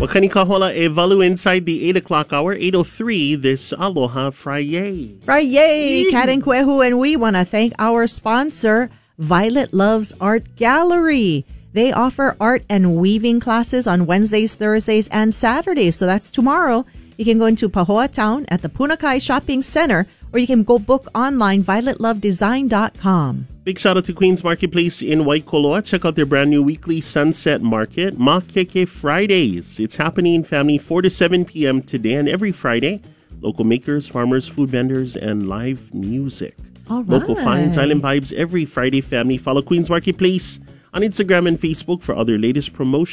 Wakani kahola e valu inside the 8 o'clock hour, 8:03 this Aloha Friday. Friday, Kat and Kwehu, and we want to thank our sponsor, Violet Loves Art Gallery. They offer art and weaving classes on Wednesdays, Thursdays, and Saturdays. So that's tomorrow. You can go into Pahoa Town at the Punakai Shopping Center, or you can go book online, violetlovedesign.com. Big shout out to Queens Marketplace in Waikoloa. Check out their brand new weekly Sunset Market, Makeke Fridays. It's happening, family, 4 to 7 p.m. today and every Friday. Local makers, farmers, food vendors, and live music. All right. Local finds, island vibes every Friday, family. Follow Queens Marketplace on Instagram and Facebook for other latest promotions.